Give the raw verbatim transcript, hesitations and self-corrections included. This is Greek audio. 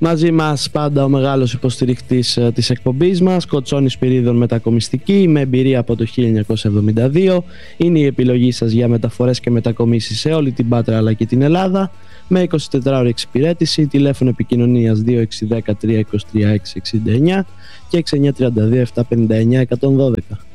Μαζί μας πάντα ο μεγάλος υποστηρικτής της εκπομπής μας, Κοτσόνης Σπυρίδων Μετακομιστική, με εμπειρία από το χίλια εννιακόσια εβδομήντα δύο. Είναι η επιλογή σας για μεταφορές και μετακομίσεις σε όλη την Πάτρα αλλά και την Ελλάδα, με εικοσιτετράωρη εξυπηρέτηση, τηλέφωνο επικοινωνίας δύο έξι ένα μηδέν τρία δύο τρία έξι έξι εννιά και έξι εννιά τρία δύο επτά πέντε εννιά εκατόν δώδεκα.